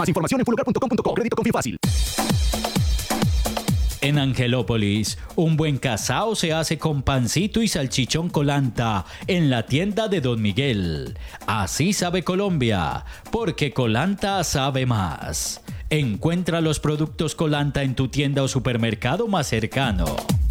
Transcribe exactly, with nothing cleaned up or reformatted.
Más información en fulgar punto com punto co. Crédito Confío Fácil. En Angelópolis, un buen casao se hace con pancito y salchichón Colanta en la tienda de Don Miguel. Así sabe Colombia, porque Colanta sabe más. Encuentra los productos Colanta en tu tienda o supermercado más cercano.